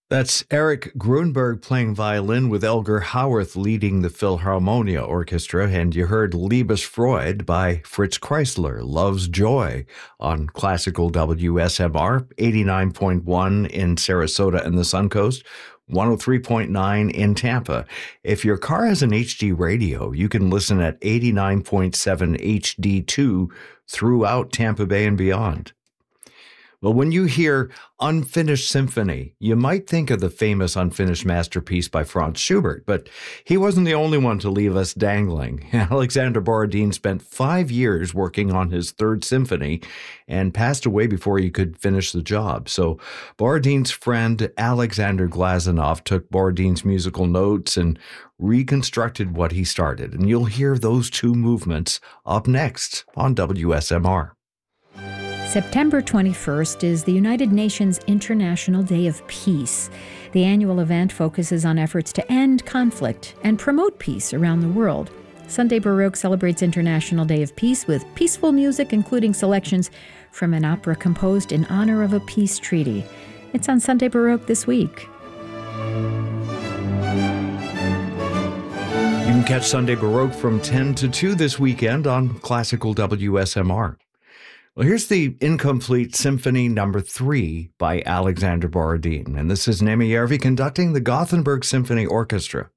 That's Eric Grunberg playing violin with Elgar Howarth leading the Philharmonia Orchestra, and you heard Liebesfreude by Fritz Kreisler, Love's Joy, on classical WSMR, 89.1 in Sarasota and the Suncoast, 103.9 in Tampa. If your car has an HD radio, you can listen at 89.7 HD2 throughout Tampa Bay and beyond. Well, when you hear Unfinished Symphony, you might think of the famous Unfinished Masterpiece by Franz Schubert, but he wasn't the only one to leave us dangling. Alexander Borodin spent 5 years working on his Third Symphony and passed away before he could finish the job. So Borodin's friend Alexander Glazunov took Borodin's musical notes and reconstructed what he started. And you'll hear those two movements up next on WSMR. September 21st is the United Nations International Day of Peace. The annual event focuses on efforts to end conflict and promote peace around the world. Sunday Baroque celebrates International Day of Peace with peaceful music, including selections from an opera composed in honor of a peace treaty. It's on Sunday Baroque this week. You can catch Sunday Baroque from 10 to 2 this weekend on Classical WSMR. Well, here's the Incomplete Symphony No. 3 by Alexander Borodin, and this is Nemi Järvi conducting the Gothenburg Symphony Orchestra.